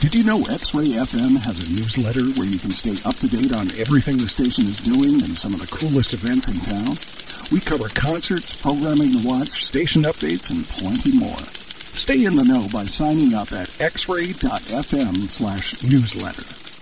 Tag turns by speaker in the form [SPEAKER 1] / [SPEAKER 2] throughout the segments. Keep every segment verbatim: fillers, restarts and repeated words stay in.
[SPEAKER 1] Did you know X-Ray F M has a newsletter where you can stay up to date on everything the station is doing and some of the coolest events in town? We cover concerts, programming to watch, station updates, and plenty more. Stay in the know by signing up at xray.fm slash newsletter.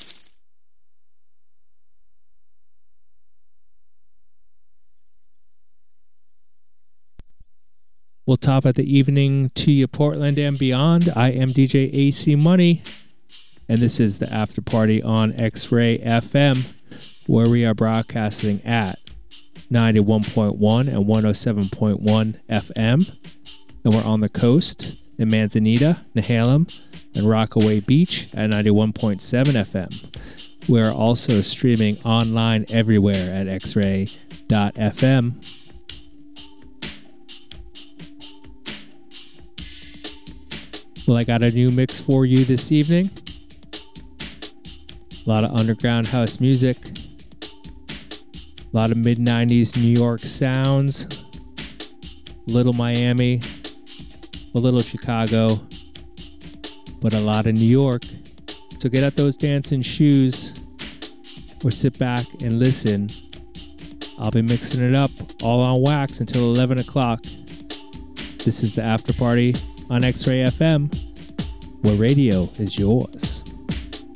[SPEAKER 2] We'll top at the evening to you, Portland and beyond. I am D J A C Money, and this is the after party on X-Ray F M, where we are broadcasting at ninety-one point one and one oh seven point one F M, and we're on the coast in Manzanita, Nehalem, and Rockaway Beach at ninety-one point seven F M. We're also streaming online everywhere at x ray dot f m. Well, I got a new mix for you this evening. A lot of underground house music. A lot of mid nineties New York sounds. A little Miami. A little Chicago. But a lot of New York. So get out those dancing shoes. Or sit back and listen. I'll be mixing it up all on wax until eleven o'clock. This is the after party on X-Ray F M, where radio is yours.